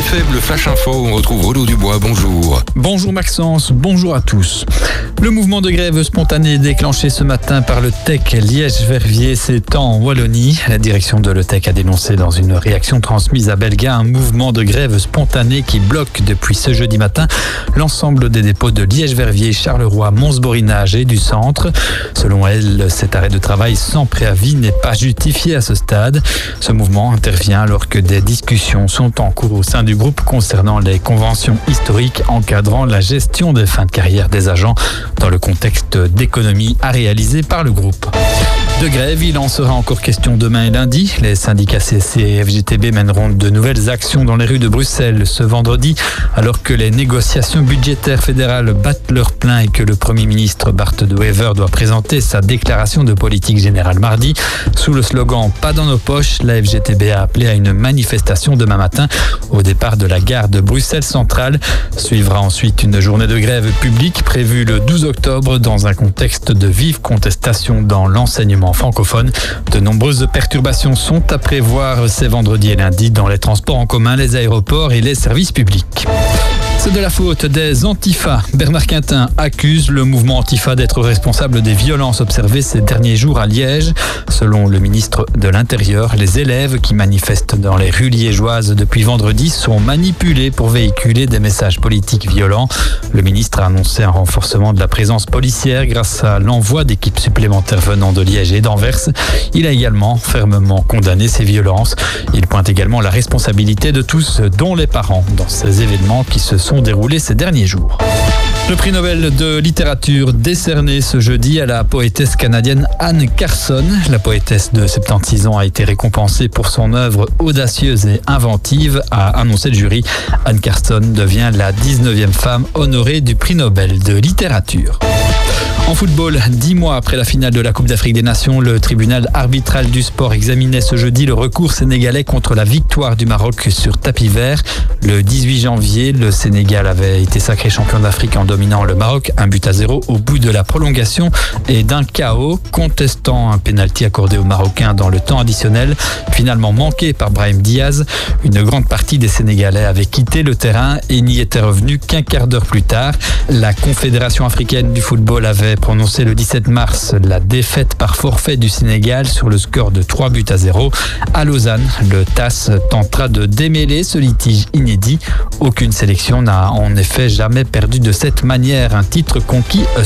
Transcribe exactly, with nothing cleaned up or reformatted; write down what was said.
faible Flash Info, on retrouve Renaud Dubois, bonjour. Bonjour Maxence, bonjour à tous. Le mouvement de grève spontané déclenché ce matin par le T E C Liège-Verviers s'étend en Wallonie. La direction de l'E T E C a dénoncé dans une réaction transmise à Belga un mouvement de grève spontané qui bloque depuis ce jeudi matin l'ensemble des dépôts de Liège-Verviers, Charleroi, Mons-Borinage et du centre. Selon elle, cet arrêt de travail sans préavis n'est pas justifié à ce stade. Ce mouvement intervient alors que des discussions sont en cours au sein du groupe concernant les conventions historiques encadrant la gestion des fins de carrière des agents dans le contexte d'économie à réaliser par le groupe. De grève, il en sera encore question demain et lundi. Les syndicats C S C et F G T B mèneront de nouvelles actions dans les rues de Bruxelles ce vendredi, alors que les négociations budgétaires fédérales battent leur plein et que le Premier ministre Bart De Wever doit présenter sa déclaration de politique générale mardi. Sous le slogan « Pas dans nos poches », la F G T B a appelé à une manifestation demain matin au départ de la gare de Bruxelles Centrale. Suivra ensuite une journée de grève publique prévue le douze octobre dans un contexte de vive contestation dans l'enseignement francophone. De nombreuses perturbations sont à prévoir ces vendredis et lundis dans les transports en commun, les aéroports et les services publics. C'est de la faute des Antifa. Bernard Quintin accuse le mouvement Antifa d'être responsable des violences observées ces derniers jours à Liège. Selon le ministre de l'Intérieur, les élèves qui manifestent dans les rues liégeoises depuis vendredi sont manipulés pour véhiculer des messages politiques violents. Le ministre a annoncé un renforcement de la présence policière grâce à l'envoi d'équipes supplémentaires venant de Liège et d'Anvers. Il a également fermement condamné ces violences. Il pointe également la responsabilité de tous, dont les parents, dans ces événements qui se sont déroulés ces derniers jours. Le prix Nobel de littérature décerné ce jeudi à la poétesse canadienne Anne Carson. La poétesse de soixante-seize ans a été récompensée pour son œuvre audacieuse et inventive, a annoncé le jury. Anne Carson devient la dix-neuvième femme honorée du prix Nobel de littérature. En football, dix mois après la finale de la Coupe d'Afrique des Nations, le tribunal arbitral du sport examinait ce jeudi le recours sénégalais contre la victoire du Maroc sur tapis vert. Le dix-huit janvier, le Sénégal avait été sacré champion d'Afrique en dominant le Maroc, un but à zéro au bout de la prolongation et d'un K O, contestant un pénalty accordé aux Marocains dans le temps additionnel, finalement manqué par Brahim Diaz. Une grande partie des Sénégalais avaient quitté le terrain et n'y étaient revenus qu'un quart d'heure plus tard. La Confédération africaine du football avait prononcé le dix-sept mars la défaite par forfait du Sénégal sur le score de trois buts à zéro. À Lausanne, le T A S tentera de démêler ce litige inédit. Aucune sélection n'a en effet jamais perdu de cette manière un titre conquis